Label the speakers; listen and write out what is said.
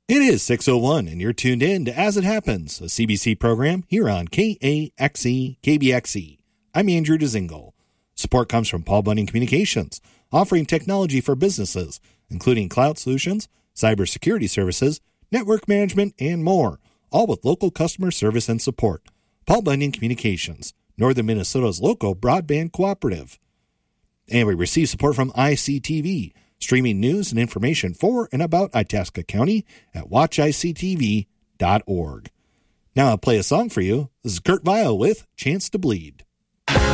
Speaker 1: It is 6:01, and you're tuned in to As It Happens, a CBC program here on KAXE KBXE. I'm Andrew DeZingle. Support comes from Paul Bunyan Communications, offering technology for businesses, including cloud solutions, cybersecurity services, network management, and more, all with local customer service and support. Paul Bunyan Communications, Northern Minnesota's local broadband cooperative. And we receive support from ICTV, streaming news and information for and about Itasca County at watchictv.org. Now I'll play a song for you. This is Kurt Vile with Chance to Bleed.